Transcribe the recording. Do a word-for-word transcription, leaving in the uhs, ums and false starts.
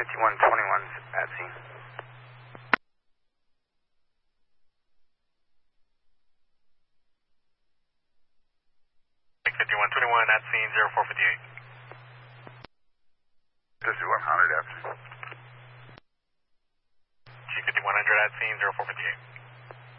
fifty-one twenty-one's at scene. fifty-one twenty-one at scene, zero four fifty-eight. This is one hundred after. G fifty-one hundred at scene, zero four fifty-eight.